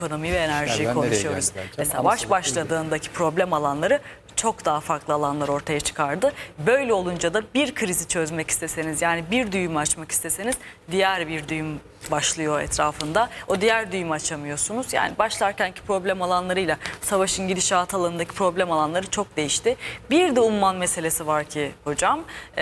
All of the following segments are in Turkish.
ekonomi ve enerjiyi Nereden nereye konuşuyoruz. geldi belki ama Savaş başladığındaki problem alanları çok daha farklı alanlar ortaya çıkardı. Böyle olunca da bir krizi çözmek isteseniz, yani bir düğüm açmak isteseniz diğer bir düğüm başlıyor etrafında. O diğer düğümü açamıyorsunuz. Yani başlarkenki problem alanlarıyla savaşın gidişat alanındaki problem alanları çok değişti. Bir de umman meselesi var ki hocam.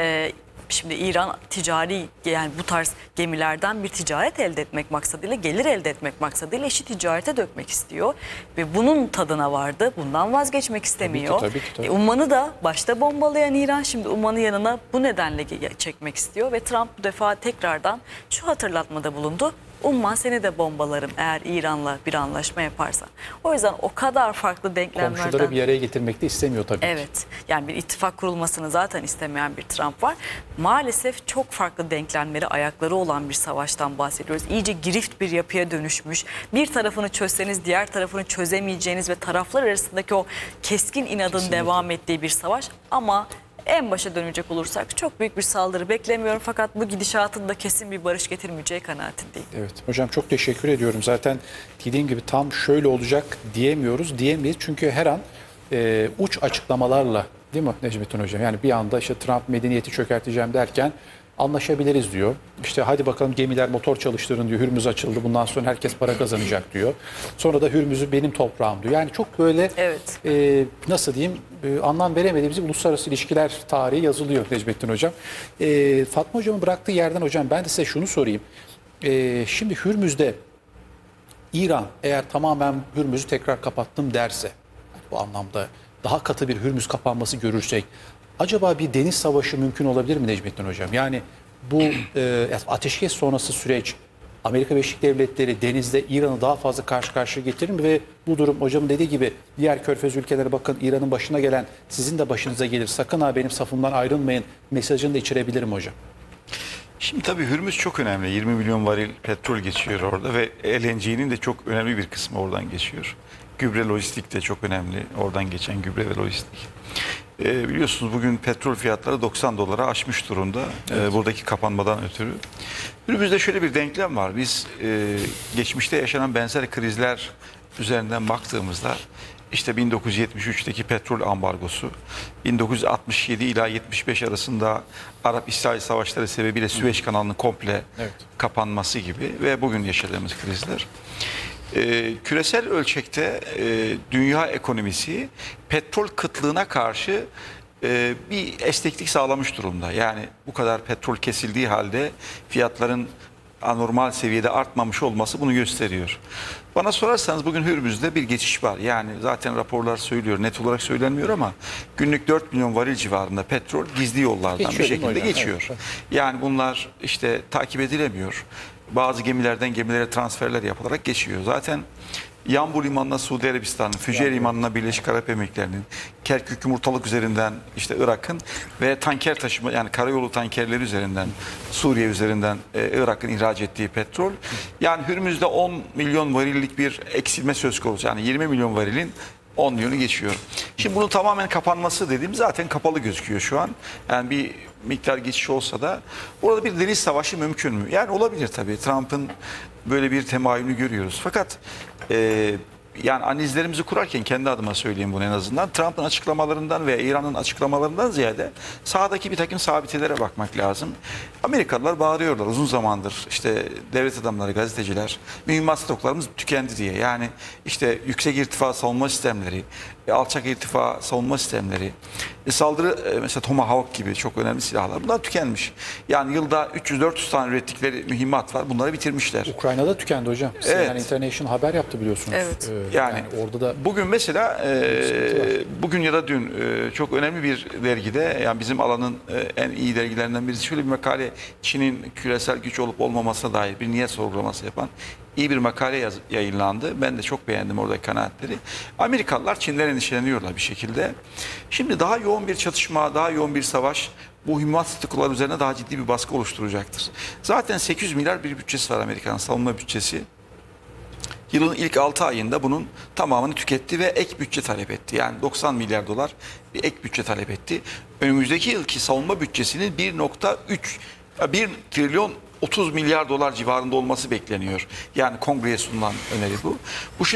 Şimdi İran ticari, yani bu tarz gemilerden bir ticaret elde etmek maksadıyla, gelir elde etmek maksadıyla işi ticarete dökmek istiyor. Ve bunun tadına vardı. Bundan vazgeçmek istemiyor. Tabii ki. Umman'ı da başta bombalayan İran şimdi Umman'ı yanına bu nedenle çekmek istiyor. Ve Trump bu defa tekrardan şu hatırlatmada bulundu. Umman seni de bombalarım eğer İran'la bir anlaşma yaparsan. O yüzden o kadar farklı denklemlerden... Komşuları bir araya getirmek de istemiyor tabii. Evet, yani bir ittifak kurulmasını zaten istemeyen bir Trump var. Maalesef çok farklı denklemleri, ayakları olan bir savaştan bahsediyoruz. İyice girift bir yapıya dönüşmüş. Bir tarafını çözseniz diğer tarafını çözemeyeceğiniz ve taraflar arasındaki o keskin inadın Kesinlikle devam ettiği bir savaş. Ama en başa dönecek olursak çok büyük bir saldırı beklemiyorum. Fakat bu gidişatın da kesin bir barış getirmeyeceği kanaatindeyim. Evet hocam, çok teşekkür ediyorum. Zaten dediğim gibi tam şöyle olacak diyemeyiz. Çünkü her an uç açıklamalarla, değil mi Necmettin Hocam? Yani bir anda işte Trump medeniyeti çökerteceğim derken anlaşabiliriz diyor. İşte hadi bakalım gemiler motor çalıştırın diyor. Hürmüz açıldı. Bundan sonra herkes para kazanacak diyor. Sonra da Hürmüz'ü benim toprağım diyor. Yani çok böyle Evet. nasıl diyeyim, anlam veremediğimiz uluslararası ilişkiler tarihi yazılıyor Necmettin Hocam. Fatma Hocam'ın bıraktığı yerden hocam ben de size şunu sorayım. Şimdi Hürmüz'de İran eğer tamamen Hürmüz'ü tekrar kapattım derse, bu anlamda daha katı bir Hürmüz kapanması görürsek, acaba bir deniz savaşı mümkün olabilir mi Necmettin Hocam? Yani bu ateşkes sonrası süreç Amerika Birleşik Devletleri denizde İran'ı daha fazla karşı karşıya getirir mi ve bu durum hocamın dediği gibi diğer körfez ülkelere bakın, İran'ın başına gelen sizin de başınıza gelir, sakın ha benim safımdan ayrılmayın mesajını da içerebilir mi hocam? Şimdi tabii Hürmüz çok önemli. 20 milyon varil petrol geçiyor orada ve LNG'nin de çok önemli bir kısmı oradan geçiyor. Gübre lojistik de çok önemli. Oradan geçen gübre ve lojistik. Biliyorsunuz bugün petrol fiyatları 90 dolara aşmış durumda. Evet. Buradaki kapanmadan ötürü. Hürmüz'de şöyle bir denklem var. Biz geçmişte yaşanan benzer krizler üzerinden baktığımızda işte 1973'teki petrol ambargosu, 1967 ila 75 arasında Arap-İsrail savaşları sebebiyle Süveyş kanalının komple kapanması gibi ve bugün yaşadığımız krizler. Küresel ölçekte dünya ekonomisi petrol kıtlığına karşı bir esneklik sağlamış durumda. Yani bu kadar petrol kesildiği halde fiyatların anormal seviyede artmamış olması bunu gösteriyor. Bana sorarsanız bugün Hürmüz'de bir geçiş var. Yani zaten raporlar söylüyor, net olarak söylenmiyor ama günlük 4 milyon varil civarında petrol gizli yollardan bir şekilde geçiyor. Evet. Yani bunlar işte takip edilemiyor. Bazı gemilerden gemilere transferler yapılarak geçiyor. Zaten Yanbu Limanı'na Suudi Arabistan'ın, Füceyre Limanı'na Birleşik Arap Emirlikleri'nin, Kerkük Yumurtalık üzerinden işte Irak'ın ve tanker taşıma, yani karayolu tankerleri üzerinden, Suriye üzerinden Irak'ın ihraç ettiği petrol. Yani Hürmüz'de 10 milyon varillik bir eksilme söz konusu. Yani 20 milyon varilin 10 milyonu geçiyor. Şimdi bunun tamamen kapanması dediğim zaten kapalı gözüküyor şu an. Yani bir miktar geçiş olsa da orada bir deniz savaşı mümkün mü? Yani olabilir tabii. Trump'ın böyle bir temayülünü görüyoruz. Fakat yani analizlerimizi kurarken kendi adıma söyleyeyim bunu en azından. Trump'ın açıklamalarından veya İran'ın açıklamalarından ziyade sahadaki bir takım sabitelere bakmak lazım. Amerikalılar bağırıyorlar uzun zamandır, işte devlet adamları, gazeteciler, mühimmat stoklarımız tükendi diye. Yani işte yüksek irtifa savunma sistemleri, alçak irtifa savunma sistemleri, saldırı mesela Tomahawk gibi çok önemli silahlar, bunlar tükenmiş. Yani yılda 300-400 tane ürettikleri mühimmat var, bunları bitirmişler. Ukrayna'da tükendi hocam. Evet. Yani International haber yaptı biliyorsunuz. Evet. Yani orada da bugün mesela bugün ya da dün çok önemli bir dergide, yani bizim alanın en iyi dergilerinden birisi, şöyle bir makale, Çin'in küresel güç olup olmamasına dair bir niyet sorgulaması yapan iyi bir makale yayınlandı. Ben de çok beğendim oradaki kanaatleri. Amerikalılar Çin'den endişeleniyorlar bir şekilde. Şimdi daha yoğun bir çatışma, daha yoğun bir savaş bu mühimmat statükoları üzerine daha ciddi bir baskı oluşturacaktır. Zaten 800 milyar bir bütçesi var Amerika'nın, savunma bütçesi. Yılın ilk 6 ayında bunun tamamını tüketti ve ek bütçe talep etti. Yani 90 milyar dolar bir ek bütçe talep etti. Önümüzdeki yılki savunma bütçesinin 1 trilyon 30 milyar dolar civarında olması bekleniyor. Yani kongreye sunulan öneri bu. Bu şimdi